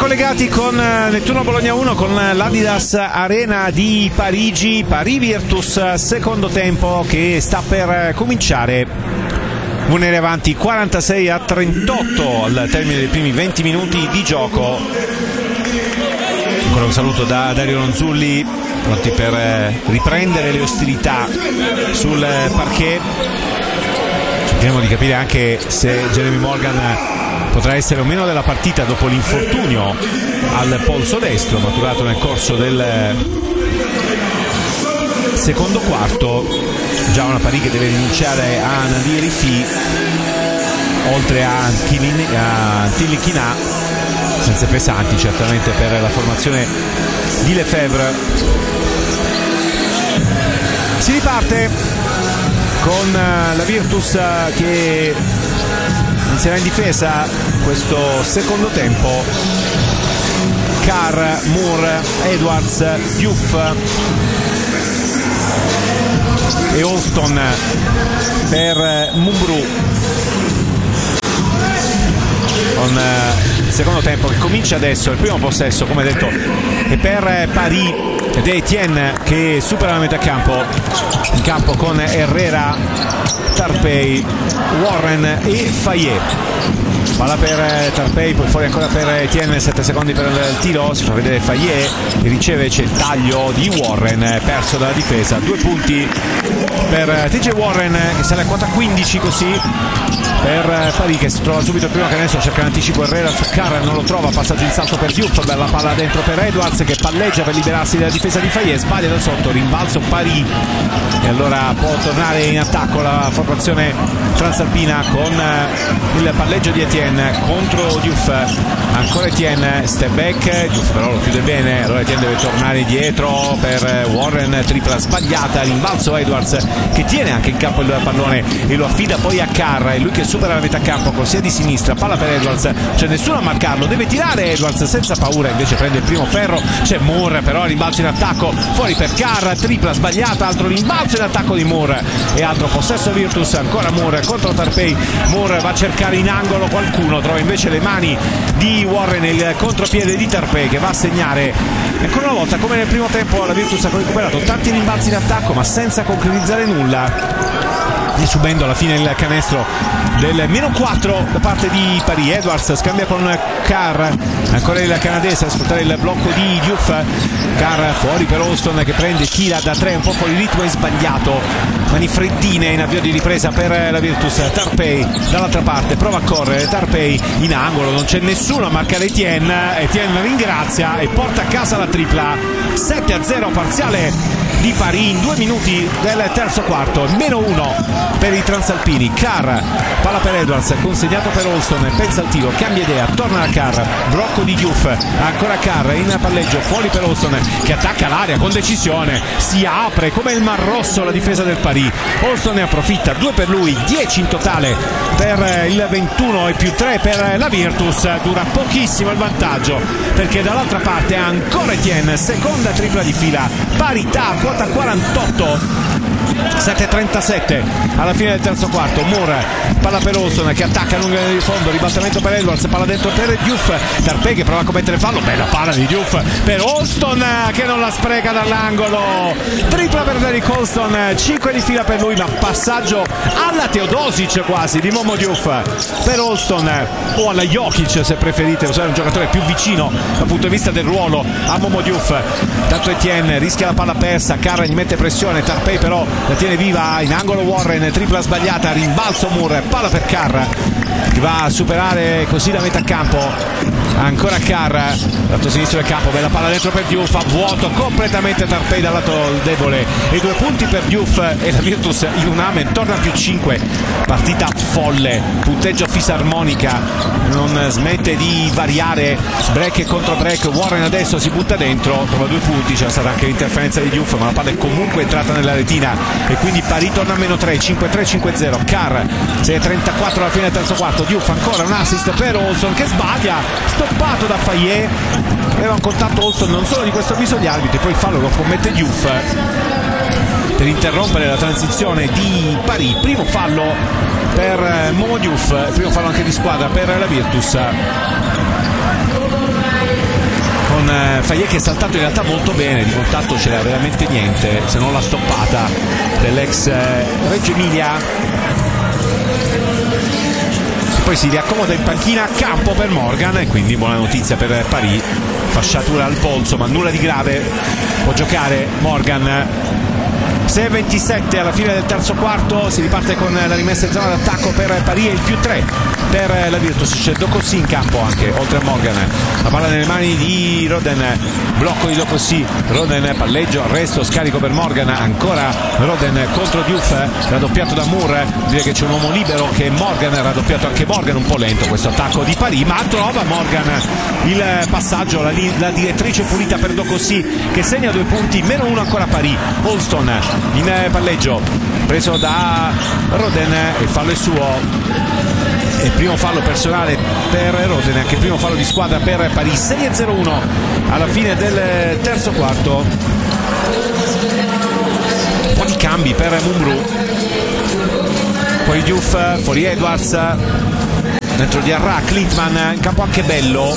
collegati con Nettuno Bologna 1 con l'Adidas Arena di Parigi. Paris Virtus, secondo tempo che sta per cominciare. Munere avanti 46-38 al termine dei primi 20 minuti di gioco. Ancora un saluto da Dario Ronzulli, pronti per riprendere le ostilità sul parquet. Cerchiamo di capire anche se Jeremy Morgan potrà essere o meno della partita dopo l'infortunio al polso destro maturato nel corso del secondo quarto. Già una Paris che deve rinunciare a Nadir Rifi, oltre a Tilichina, senza pesanti certamente per la formazione di Lefebvre. Si riparte con la Virtus che inizierà in difesa questo secondo tempo. Carr, Moore, Edwards, Diouf e Alston per Mumbrú, con il secondo tempo che comincia adesso. Il primo possesso, come detto, è per Paris ed è Etienne che supera la metà campo, in campo con Herrera, Tarpey, Warren e Fayet. Palla per Tarpey, poi fuori ancora per Etienne, 7 secondi per il tiro, si fa vedere Fayet che riceve, c'è il taglio di Warren, perso dalla difesa. 2 punti per TJ Warren che sale a quota 15 così per Paris, che si trova subito il primo canestro, cerca l'anticipo Herrera su Carr, non lo trova, passaggio in salto per Diouf, bella palla dentro per Edwards che palleggia per liberarsi dalla difesa di Fayet, sbaglia da sotto, rimbalzo Paris e allora può tornare in attacco la formazione transalpina con il palleggio di Etienne contro Diouf. Ancora Etienne, step back, Diouf però lo chiude bene, allora Etienne deve tornare dietro per Warren, tripla sbagliata, rimbalzo Edwards che tiene anche in campo il pallone e lo affida poi a Carr, e lui che supera la metà campo corsia di sinistra, palla per Edwards, c'è nessuno a marcarlo, deve tirare Edwards senza paura, invece prende il primo ferro, c'è Moore però, rimbalzo in attacco fuori per Carr, tripla sbagliata, altro rimbalzo in attacco di Moore e altro possesso Virtus, ancora Moore contro Tarpey. Moore va a cercare in angolo qualcuno, trova invece le mani di Warren e il contropiede di Tarpey che va a segnare. Ancora una volta, come nel primo tempo, la Virtus ha recuperato tanti rimbalzi in attacco ma senza concretizzare nulla, subendo alla fine il canestro del -4 da parte di Paris. Edwards scambia con Carr, ancora il canadese a sfruttare il blocco di Diouf. Carr fuori per Alston che prende, tira da 3 un po' fuori ritmo e sbagliato, mani freddine in avvio di ripresa per la Virtus. Tarpey dall'altra parte prova a correre, Tarpey in angolo, non c'è nessuno a marcare Etienne, Etienne ringrazia e porta a casa la tripla. 7-0 parziale di Paris in 2 minuti del terzo quarto, -1 per i transalpini. Carr, palla per Edwards, consegnato per Alston, pensa al tiro, cambia idea, torna a Carr, blocco di Diouf, ancora Carr in palleggio, fuori per Alston che attacca l'area con decisione, si apre come il Mar Rosso la difesa del Paris. Alston ne approfitta, 2 per lui, 10 in totale per il 21 e più 3 per la Virtus. Dura pochissimo il vantaggio perché dall'altra parte ancora Etienne, seconda tripla di fila, parità, quota 48. 7-37 alla fine del terzo quarto. Moore, palla per Alston che attacca lungo il fondo, ribaltamento per Edwards, palla dentro per Diouf, Tarpey che prova a commettere fallo, bella palla di Diouf per Alston che non la spreca dall'angolo, tripla per Derrick Alston, 5 di fila per lui, ma passaggio alla Teodosic quasi di Momo Diouf per Alston, o alla Jokic se preferite usare un giocatore più vicino dal punto di vista del ruolo a Momo Diouf. Tanto Etienne rischia la palla persa, Carr gli mette pressione, Tarpey però la tiene viva, in angolo Warren, tripla sbagliata, rimbalzo Moore, palla per Carr che va a superare così la metà campo. Ancora Carr, lato sinistro del campo, bella palla dentro per Diouf, a vuoto completamente Tarpey dal lato debole e 2 punti per Diouf e la Virtus in un amen torna a più 5. Partita folle, punteggio fisarmonica, non smette di variare, break e contro break. Warren adesso si butta dentro, trova 2 punti, c'è stata anche l'interferenza di Diouf ma la palla è comunque entrata nella retina e quindi Paris torna a -3, 5-3, 5-0. Carr, 6-34 alla fine del terzo quarto. Diouf ancora un assist per Alston che sbaglia, stoppato da Fayet, aveva un contatto Alston non solo di questo avviso gli arbitri, poi il fallo lo commette Diouf per interrompere la transizione di Paris. Primo fallo per Momo Diouf, primo fallo anche di squadra per la Virtus. con Fayet che è saltato in realtà molto bene, di contatto c'era veramente niente se non la stoppata dell'ex Reggio Emilia. Poi si riaccomoda in panchina, campo per Morgan, e quindi buona notizia per Paris, fasciatura al polso ma nulla di grave, può giocare Morgan. 6:27 alla fine del terzo quarto, si riparte con la rimessa in zona d'attacco per Paris e il +3 per la Virtus. C'è Dokossi in campo anche, oltre a Morgan. La palla nelle mani di Roden, blocco di Dokossi, Roden, palleggio, arresto, scarico per Morgan, ancora Roden contro Diouf, raddoppiato da Moore. Direi che c'è un uomo libero che è Morgan, raddoppiato anche Morgan, un po' lento questo attacco di Paris, ma trova Morgan il passaggio, la direttrice pulita per Dokossi che segna 2 punti, -1 ancora Paris. Holston in palleggio, preso da Roden, il fallo è suo, il primo fallo personale per Roden, anche il primo fallo di squadra per Paris. 6:01 alla fine del terzo quarto, un po' di cambi per Mumbrú, poi Diouf, fuori Edwards, dentro di Arra, Klintman in campo anche Bello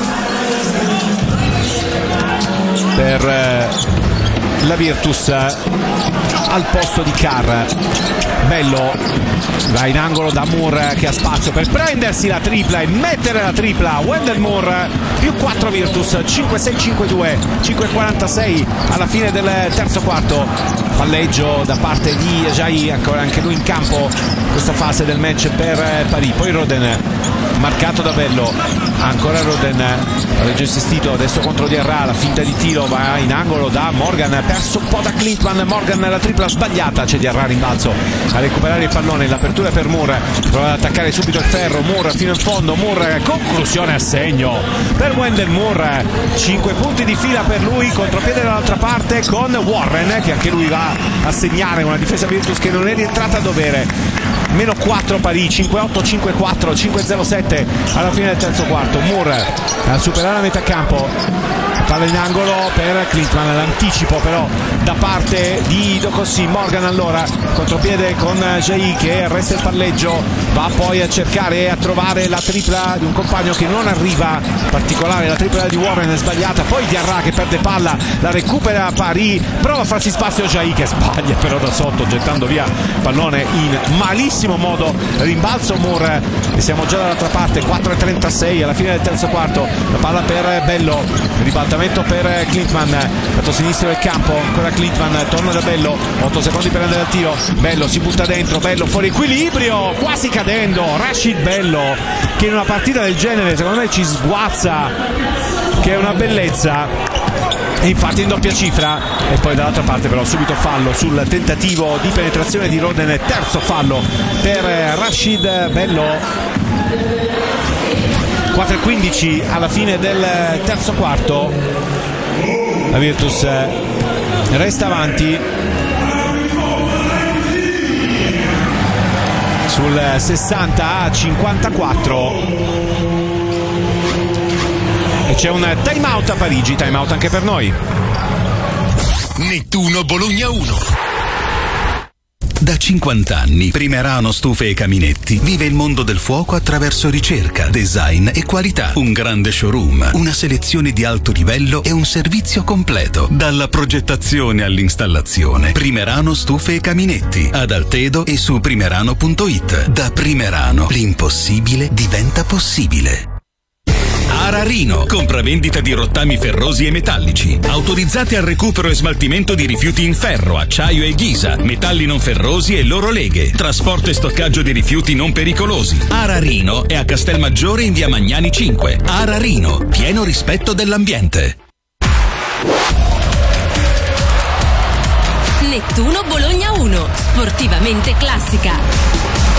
per la Virtus al posto di Carr. Bello va in angolo da Moore che ha spazio per prendersi la tripla e mettere la tripla. Wendell Moore, +4 Virtus, 5-6-5-2, 5:46 alla fine del terzo quarto. Palleggio da parte di Ajayi, ancora anche lui in campo questa fase del match per Paris. Poi Roden marcato da Bello, ancora Roden, palleggio assistito adesso contro Diarra, la finta di tiro, va in angolo da Morgan, perso un po' da Klintman. Morgan la tripla sbagliata, c'è Diarra rimbalzo a recuperare il pallone, l'apertura per Moore, prova ad attaccare subito il ferro, Moore fino in fondo, Moore, conclusione a segno per Wendell Moore, 5 punti di fila per lui, contropiede dall'altra parte con Warren che anche lui va a segnare una difesa Virtus che non è rientrata a dovere. -4 Paris, 5-8, 5-4, 5-0-7 alla fine del terzo quarto. Moore a superare la metà campo, palla in angolo per Klintman, l'anticipo però da parte di Dokossi. Morgan allora contropiede con Ajayi che arresta il palleggio, va poi a cercare e a trovare la tripla di un compagno che non arriva, particolare la tripla di Warren è sbagliata, poi Diarra che perde palla, la recupera Paris, prova a farsi spazio Ajayi che sbaglia però da sotto gettando via pallone in malissimo modo. Rimbalzo Moore e siamo già dall'altra parte, 4:36 alla fine del terzo quarto, la palla per Bello, ribaltamento per Klintman, lato sinistro del campo, ancora Klintman, torna da Bello, 8 secondi per andare al tiro, Bello si butta dentro, Bello fuori equilibrio, quasi cadendo, Rashid Bello che in una partita del genere secondo me ci sguazza, che è una bellezza, e infatti in doppia cifra. E poi dall'altra parte però subito fallo sul tentativo di penetrazione di Roden, terzo fallo per Rashid Bello. 4:15 alla fine del terzo quarto, la Virtus resta avanti sul 60-54 e c'è un time out a Parigi, time out anche per noi. Nettuno Bologna 1. Da 50 anni Primerano Stufe e Caminetti vive il mondo del fuoco attraverso ricerca, design e qualità. Un grande showroom, una selezione di alto livello e un servizio completo. Dalla progettazione all'installazione. Primerano Stufe e Caminetti ad Altedo e su primerano.it. Da Primerano l'impossibile diventa possibile. Ararino, compravendita di rottami ferrosi e metallici, autorizzati al recupero e smaltimento di rifiuti in ferro, acciaio e ghisa, metalli non ferrosi e loro leghe, trasporto e stoccaggio di rifiuti non pericolosi. Ararino è a Castelmaggiore in via Magnani 5. Ararino, pieno rispetto dell'ambiente. Nettuno Bologna 1, sportivamente classica.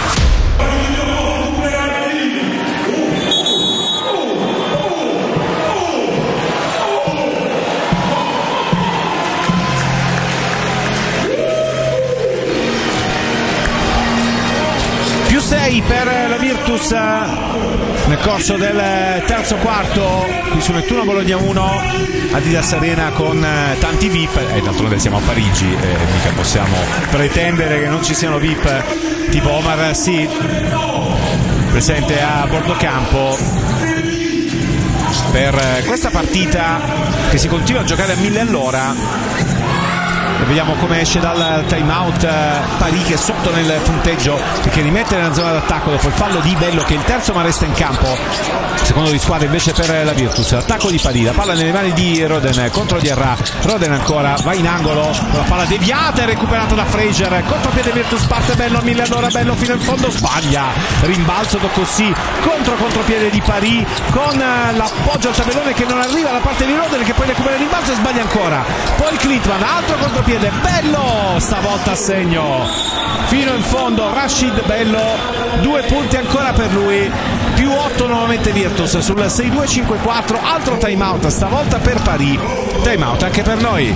+6 per la Virtus nel corso del terzo quarto qui su Nettuno Bologna 1, Adidas Arena con tanti VIP, e d'altronde siamo a Parigi e mica possiamo pretendere che non ci siano VIP tipo Omar Sy presente a bordo campo. per questa partita che si continua a giocare a 1000 all'ora. E vediamo come esce dal time out Paris, che è sotto nel punteggio e che rimette nella zona d'attacco dopo il fallo di Bello, che è il terzo ma resta in campo. Secondo di squadra invece per la Virtus. Attacco di Paris, la palla nelle mani di Roden contro Diarra. Roden ancora va in angolo, la palla deviata e recuperata da Fraser. Contropiede Virtus, parte Bello a 1000 all'ora, Bello fino in fondo, sbaglia. Rimbalzo Toccosì contropiede di Paris con l'appoggio al tabellone che non arriva da parte di Roden, che poi recupera il rimbalzo e sbaglia ancora. Poi Klitman, altro contropiede, Bello stavolta a segno fino in fondo. Rashid Bello, 2 punti ancora per lui, più 8 nuovamente Virtus sul 6-2-5-4. Altro time out stavolta per Paris, time out anche per noi.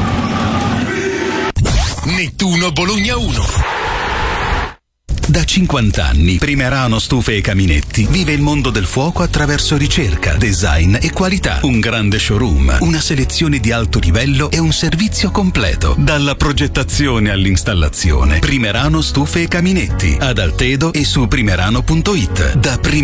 Nettuno Bologna 1. Da 50 anni Primerano Stufe e Caminetti vive il mondo del fuoco attraverso ricerca, design e qualità. Un grande showroom, una selezione di alto livello e un servizio completo. Dalla progettazione all'installazione. Primerano Stufe e Caminetti ad Altedo e su primerano.it. Da